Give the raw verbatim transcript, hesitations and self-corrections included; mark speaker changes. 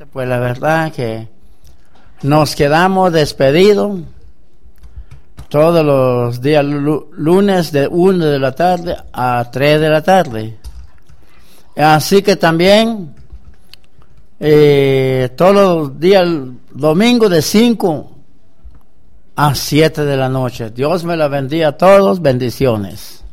Speaker 1: Pues la verdad que nos quedamos despedidos todos los días lunes de una de la tarde a tres de la tarde. Así que también eh, todos los días domingo de cinco a siete de la noche. Dios me la bendiga a todos. Bendiciones.